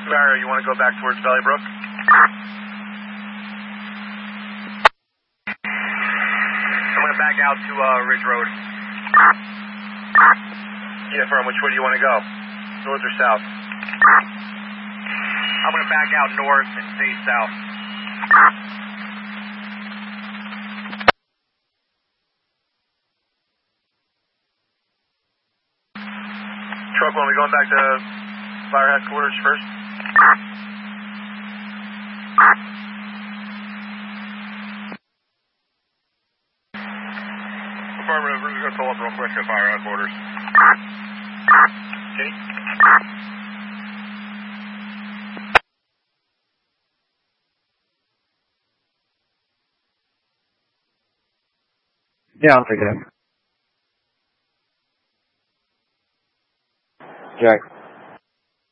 Mario, you want to go back towards Valley Brook? I'm going to back out to Ridge Road. Yeah, firm, which way do you want to go? North or south? I'm going to back out north and face south. Truck, are we going back to fire headquarters first? Affirmative, we're just going to pull up real quick at fire headquarters. Okay. Yeah, I'll take it. Jack.